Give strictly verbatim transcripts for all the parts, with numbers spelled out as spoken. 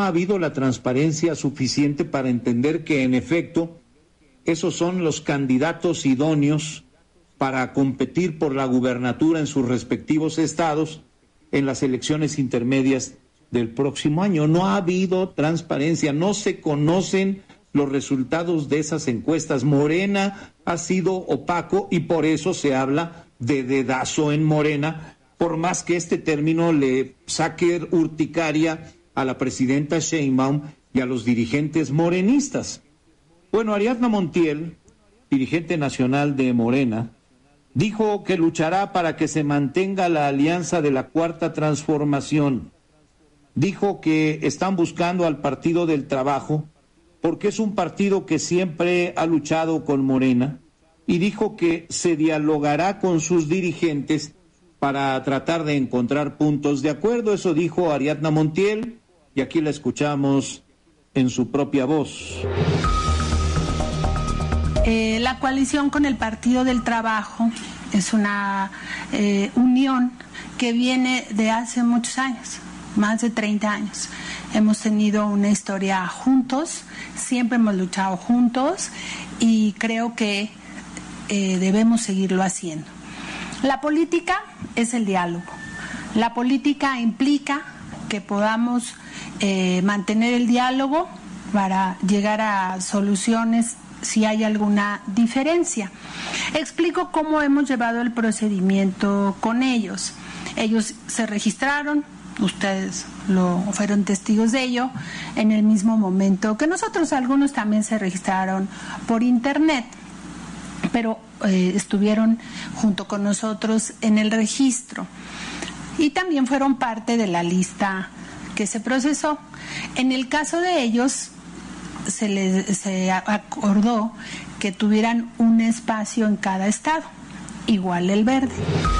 habido la transparencia suficiente para entender que, en efecto, esos son los candidatos idóneos para competir por la gubernatura en sus respectivos estados en las elecciones intermedias del próximo año. No ha habido transparencia, no se conocen los resultados de esas encuestas. Morena ha sido opaco y por eso se habla de dedazo en Morena, por más que este término le saque urticaria a la presidenta Sheinbaum y a los dirigentes morenistas. Bueno, Ariadna Montiel, dirigente nacional de Morena, dijo que luchará para que se mantenga la alianza de la Cuarta Transformación. Dijo que están buscando al Partido del Trabajo porque es un partido que siempre ha luchado con Morena, y dijo que se dialogará con sus dirigentes para tratar de encontrar puntos de acuerdo. Eso dijo Ariadna Montiel, y aquí la escuchamos en su propia voz. Eh, la coalición con el Partido del Trabajo es una eh, unión que viene de hace muchos años, más de treinta años. Hemos tenido una historia juntos, siempre hemos luchado juntos y creo que eh, debemos seguirlo haciendo. La política es el diálogo. La política implica que podamos eh, mantener el diálogo para llegar a soluciones si hay alguna diferencia. Explico cómo hemos llevado el procedimiento con ellos. Ellos se registraron, ustedes lo fueron testigos de ello, en el mismo momento que nosotros. Algunos también se registraron por internet, pero eh, estuvieron junto con nosotros en el registro y también fueron parte de la lista que se procesó. En el caso de ellos, se les se acordó que tuvieran un espacio en cada estado, igual el Verde.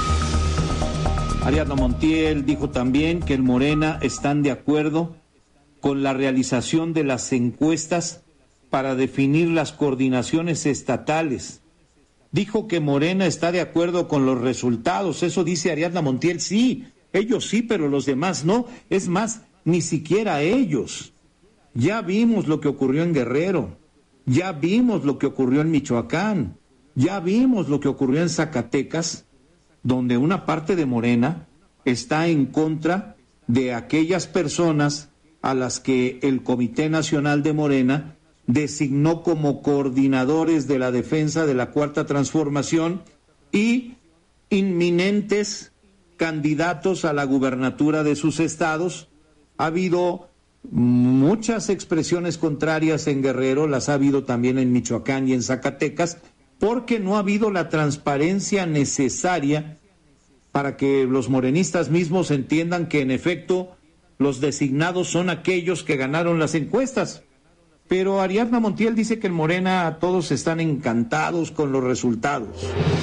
Ariadna Montiel dijo también que en Morena están de acuerdo con la realización de las encuestas para definir las coordinaciones estatales. Dijo que Morena está de acuerdo con los resultados. Eso dice Ariadna Montiel. Sí, ellos sí, pero los demás no. Es más, ni siquiera ellos. Ya vimos lo que ocurrió en Guerrero, ya vimos lo que ocurrió en Michoacán, ya vimos lo que ocurrió en Zacatecas, donde una parte de Morena está en contra de aquellas personas a las que el Comité Nacional de Morena designó como coordinadores de la defensa de la Cuarta Transformación y inminentes candidatos a la gubernatura de sus estados. Ha habido muchas expresiones contrarias en Guerrero, las ha habido también en Michoacán y en Zacatecas, porque no ha habido la transparencia necesaria para que los morenistas mismos entiendan que en efecto los designados son aquellos que ganaron las encuestas. Pero Ariadna Montiel dice que en Morena todos están encantados con los resultados.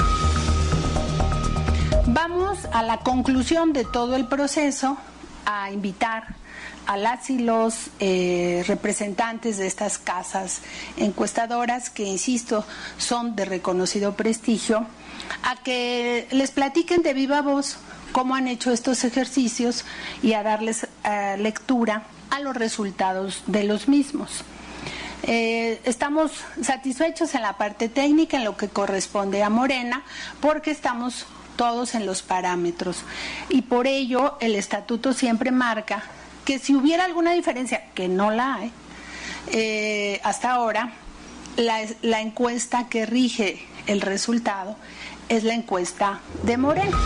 Vamos a la conclusión de todo el proceso, a invitar a las y los eh, representantes de estas casas encuestadoras, que insisto, son de reconocido prestigio, a que les platiquen de viva voz cómo han hecho estos ejercicios y a darles eh, lectura a los resultados de los mismos. Eh, estamos satisfechos en la parte técnica, en lo que corresponde a Morena, porque estamos todos en los parámetros y por ello el estatuto siempre marca que si hubiera alguna diferencia, que no la hay, eh, hasta ahora, la, la encuesta que rige el resultado es la encuesta de Morena.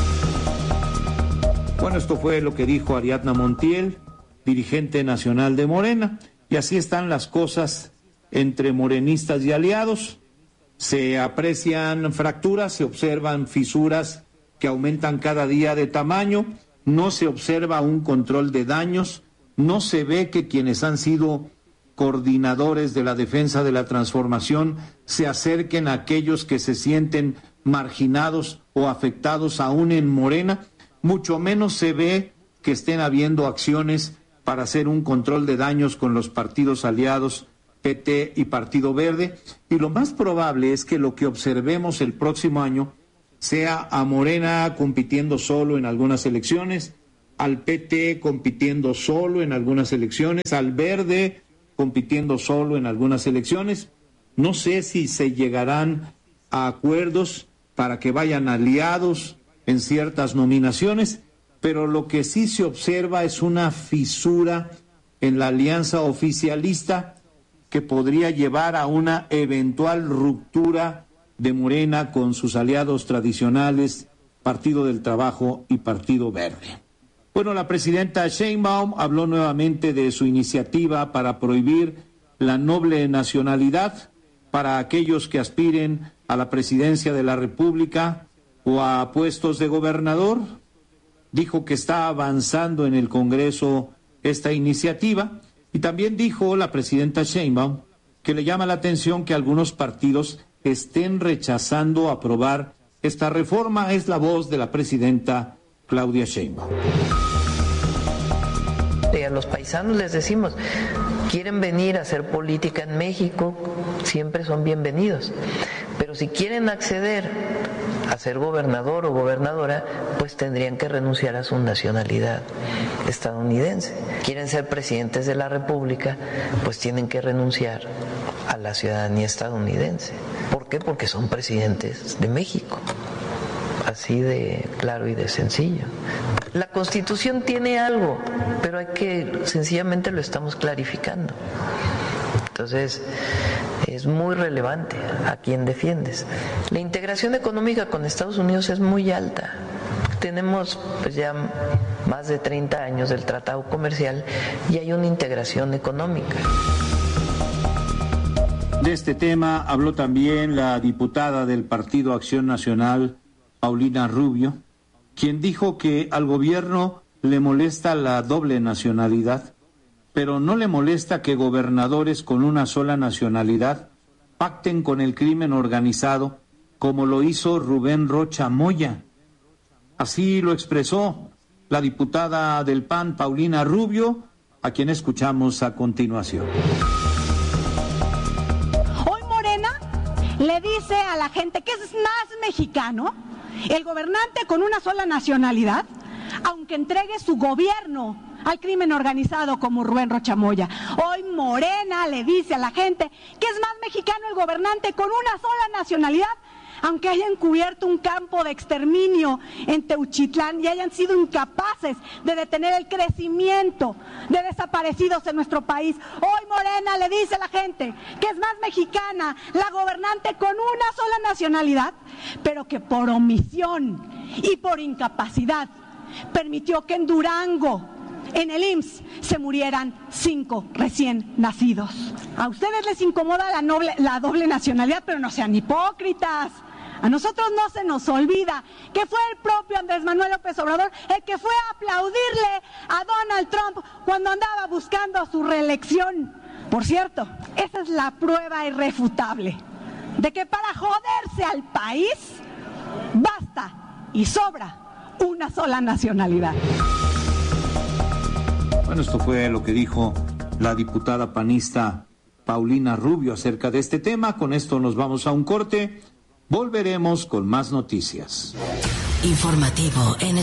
Bueno, esto fue lo que dijo Ariadna Montiel, dirigente nacional de Morena, y así están las cosas entre morenistas y aliados. Se aprecian fracturas, se observan fisuras que aumentan cada día de tamaño. No se observa un control de daños, no se ve que quienes han sido coordinadores de la defensa de la transformación se acerquen a aquellos que se sienten marginados o afectados aún en Morena, mucho menos se ve que estén habiendo acciones para hacer un control de daños con los partidos aliados P T y Partido Verde, y lo más probable es que lo que observemos el próximo año sea a Morena compitiendo solo en algunas elecciones, al P T compitiendo solo en algunas elecciones, al Verde compitiendo solo en algunas elecciones. No sé si se llegarán a acuerdos para que vayan aliados en ciertas nominaciones, pero lo que sí se observa es una fisura en la alianza oficialista que podría llevar a una eventual ruptura de Morena con sus aliados tradicionales, Partido del Trabajo y Partido Verde. Bueno, la presidenta Sheinbaum habló nuevamente de su iniciativa para prohibir la noble nacionalidad para aquellos que aspiren a la presidencia de la República o a puestos de gobernador. Dijo que está avanzando en el Congreso esta iniciativa y también dijo la presidenta Sheinbaum que le llama la atención que algunos partidos estén rechazando aprobar esta reforma. Es la voz de la presidenta Claudia Sheinbaum. Y a los paisanos les decimos, quieren venir a hacer política en México, siempre son bienvenidos, pero si quieren acceder a ser gobernador o gobernadora, pues tendrían que renunciar a su nacionalidad estadounidense. Quieren ser presidentes de la República, pues tienen que renunciar a la ciudadanía estadounidense. ¿Por qué? Porque son presidentes de México. Así de claro y de sencillo. La Constitución tiene algo, pero hay que, sencillamente lo estamos clarificando. Entonces, es muy relevante a quién defiendes. La integración económica con Estados Unidos es muy alta. Tenemos pues ya más de treinta años del tratado comercial y hay una integración económica. De este tema habló también la diputada del Partido Acción Nacional, Paulina Rubio, quien dijo que al gobierno le molesta la doble nacionalidad, pero no le molesta que gobernadores con una sola nacionalidad pacten con el crimen organizado, como lo hizo Rubén Rocha Moya. Así lo expresó la diputada del P A N, Paulina Rubio, a quien escuchamos a continuación. Hoy Morena le dice a la gente que es más mexicano el gobernante con una sola nacionalidad, aunque entregue su gobierno al crimen organizado como Rubén Rocha Moya. Hoy Morena le dice a la gente que es más mexicano el gobernante con una sola nacionalidad, aunque hayan cubierto un campo de exterminio en Teuchitlán y hayan sido incapaces de detener el crecimiento de desaparecidos en nuestro país. Hoy Morena le dice a la gente que es más mexicana la gobernante con una sola nacionalidad, pero que por omisión y por incapacidad permitió que en Durango, en el I M S S, se murieran cinco recién nacidos. A ustedes les incomoda la, noble, la doble nacionalidad, pero no sean hipócritas. A nosotros no se nos olvida que fue el propio Andrés Manuel López Obrador el que fue a aplaudirle a Donald Trump cuando andaba buscando su reelección. Por cierto, esa es la prueba irrefutable de que para joderse al país basta y sobra una sola nacionalidad. Bueno, esto fue lo que dijo la diputada panista Paulina Rubio acerca de este tema. Con esto nos vamos a un corte. Volveremos con más noticias. Informativo N T